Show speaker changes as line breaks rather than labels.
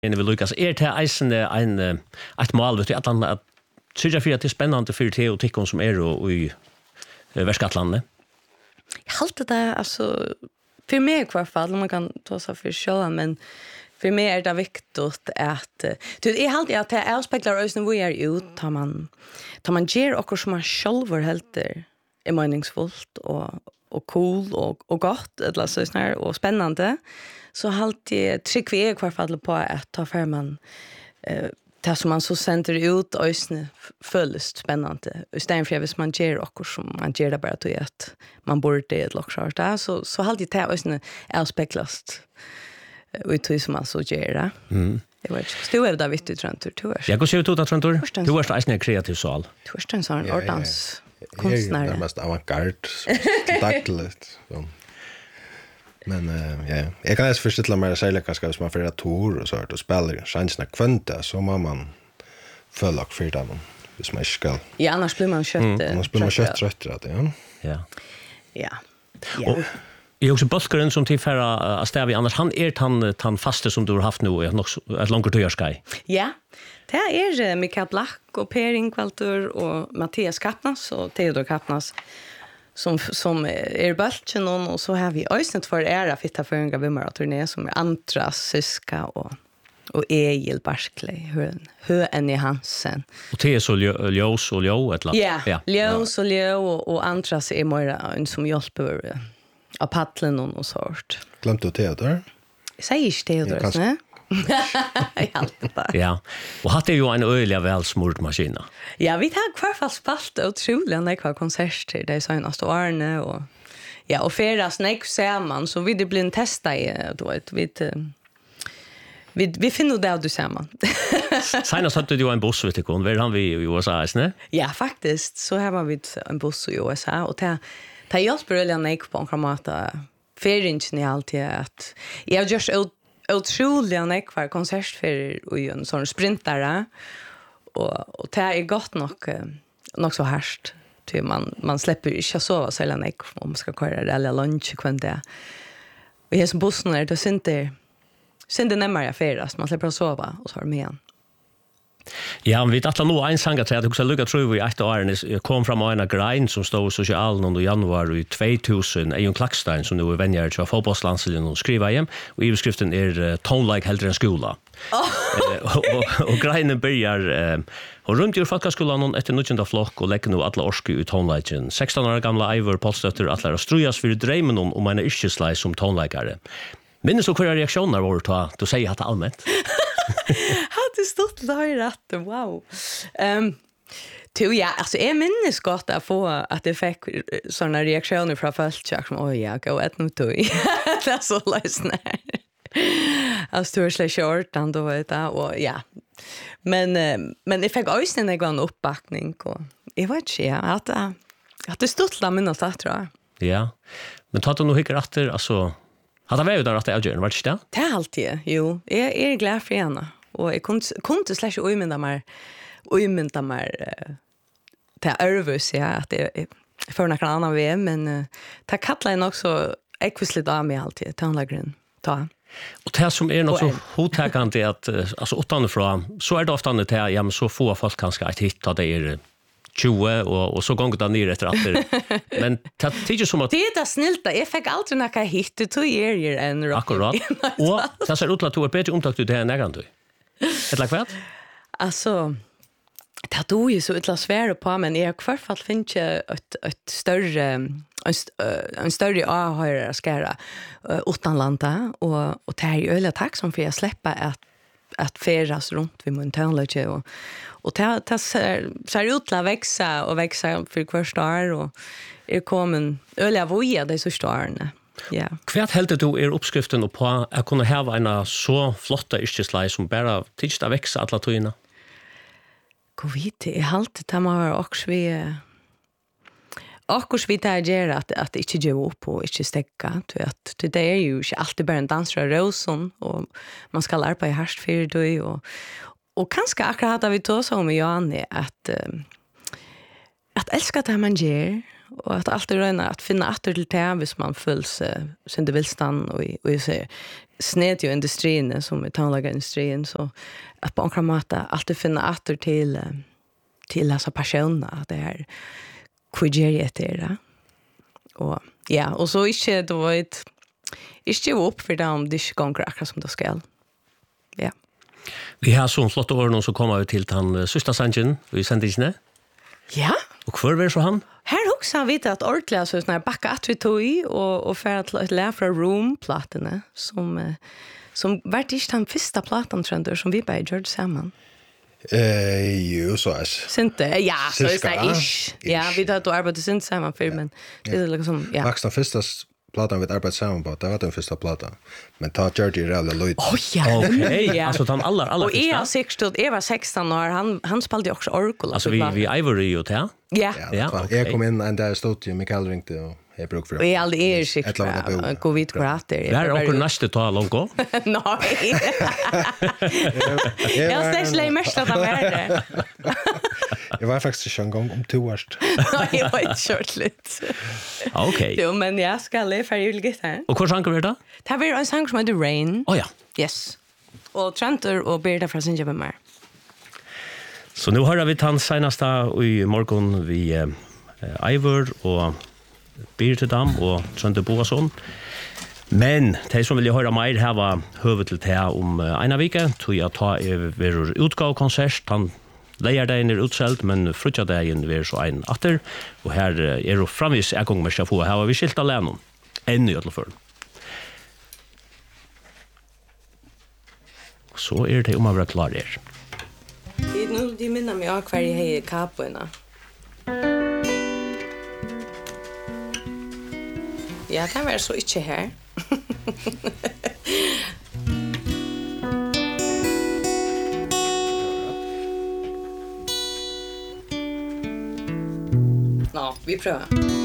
En vi lyckas till eisen ett mål vet att han tycker för att det är spännande för te och tickon som är och i Västgötlandet.
Jag håller det alltså för mig i alla fall man kan ta sig för själv men för mig är det viktigt att det är alltid att det avspeglar oss när vi är ut tar man ger och som man själv helt är meningsfullt och cool och gott eller så snär och spännande så alltid tryck vi i alla fall på att ta för man det som man så sänder ut ösne följs spännande. Istället för att man ger och som man ger det bara till att man borde det ett lockshart där så alltid det ösne avspeglas ut som man så ger det. Jag vet inte. Du är där vet du tror.
Jag går se ut att tror. Du är en kreativ sal.
Du är en sån ordans konstnär.
Det är mest avantgarde dagligt så. Men ja, jag kan inte förstå mer särskilt kanske som man för tour och så här och spelar chanserna kvanta så man följer för det man hvis man ska.
Ja, annars blir man kött.
Annars blir man kött trött ja.
Ja.
Ja.
Och jag också Buskaren som tillfära Astavi annars han han faste som du har haft nu ett långt tøyarskei.
Ja. Det är Mikael Black och Per Ingvaldur och Mattias Kappnas och Theodor Kappnas som är bulten och så har vi ösnet för era fitta för en vimmar turné som är Antras Syska och Egil Barkley hur en i Hansen.
Och det är så ljus och ljå ett
ja. Ljus och ljå och Antras är mer en som hjälper av paddlen och sort.
Glömde du Theodor?
Säger inte Theodor, nej?
Ja. Och hade ju en öliga välsmord maskin.
Ja, vi har kvar fast spalt otroligt när kvar konserter det senaste åren och ja, och färdas näck ser man så vi det blir en testa då vi finner det du ser man.
Senast hade du en buss vet du var han vi i USA, ne?
Ja, faktiskt så här var vi en buss i USA och ta hjälper öliga näck på en kramata färingen i allt att jag just otroliga nekvar konsertferier och en sån sprintare och det är gott nog så härst till man släpper inte sova så länge om man ska köra det eller lunch kvänta och här som bussen är det synte närmare färdas man släpper att sova och så har med igen.
Ja, vi talar nu en sång att jag också lycka tror vi att Arne kom fram en grein som stod social i januari i 2000 Jon Klackstein som nu är vänjer till fotbollslandslaget och skriver hem och överskriften är tonelike heller än skola. Och greinen börjar och runt i folkskolan efter 9:e flock och lägger nu alla orske ut toneliken. 16 år gamla Ivor Polstötter alla strujas för drömmen om en yrkeslej som tonlikare. Minns du hur reaktioner var då säger att allmänt?
Hade stått där rätt. Wow. Ja, alltså jag minns gott att det fick såna reaktioner från folk som oj jag går ett nu tog. Det är så lösnar. Alltså det är short and då vet jag och ja. Men det fick också en gång uppbackning och jag vet inte att det stått där minns jag tror jag.
Ja. Men tar du nog hickar efter alltså hade vi ju där att det är var det inte?
Det är alltid, jo. Jag är glad för henne. Och jag kunde släcka öjmynda mig till Örvus, ja, att det är för någon annan väg, men det kallar jag också ekvisligt av mig alltid, till anläggaren.
Och det som är något så hotägande att, alltså utanifrån, så är det ofta det här, ja men så få folk kanske att hitta det är 20 och så gånger det ner efter att men det tycker som att
det är snällt jag fick alltid några hit det tog er en rock
akkurat och det ser ut att du är bättre omtakt du det här nägande ett lag vad
alltså det då ju så utla svär på men jag i alla fall finns ett större en större ahöra skära utanlanda och det är ju öliga tack som för jag släppa att färdas runt vid Montanlöje och det ser ut att växa för första år och är kommen öliga voja det så starna. Ja.
Kvart helt du är uppskriften och på att kunna ha en så flotta yrkeslej som bara tidigt att växa alla tøyna.
Covid är halt det man har också vi akkurat vi där ger att inte ge upp och inte stäcka till att det är ju inte alltid bara en dansare rosen och man ska lära på i härst för det och kanske akkurat hade vi tog så med Janne att älska det man ger och att alltid röna att finna åter till det hvis man fölls sin det villstan och jag säger sned ju industrin som vi talar industrin så att på en måte alltid finna åter till dessa personer att det är kvidgeriet det och ja och så inte då ett inte upp för dem det ska gå akkurat som det ska. Ja.
Vi har sån flott år nu så kommer vi till den sista sangen vi sände inte.
Ja.
Och kvar var så han?
Här också har vi att ordentligt så såna backa att vi tog i och för att lära från room-plattorna som vart inte den första plattan trender som vi bara gjorde samman.
Jo, så är
Sinte, ja, så är det ish. Ja, vi har då arbetat sint samman för men det är liksom, ja.
Max den första platan vi arbetat samman på, det var den första platan. Men ta Georgie Rally Lloyd.
Ja.
Okej, alltså den alla
och jag var 16 år, han spelade också orgel.
Alltså vi Ivory och det.
Ja.
Jag kom in en där stod ju Mikael ringte och jag bruk för det.
Och jag aldrig säker gå vid kurator.
Det är också nästa tal långt gå.
Nej. Jag säger mest att det är det.
Jag var faktiskt en gång om 2 år.
Nej, jag var inte kört lite.
Okej.
Jo, men jag ska leva för julgitt här.
Och vad sjunger vi då?
Det här är en sång som heter Rain.
Ja.
Yes. Och Trantor och Berta från sin jobba med.
Så nu hör vi hans senaste i morgon vi Ivor och Birtedam och Trønder Boasson. Men de som vill höra mer här var huvud till det om ena vecka tog jag ta över utgåvkonsert. Han lejer det in i utsält men frutja det in vi så en åter och här är det framvis en gång med chaufför här har vi skilt alene ännu i alla fall. Så är det om man vara klar där.
De minner mig av hver jeg har i kapoene. Ja, det var så ikke her. Nå, vi prøver.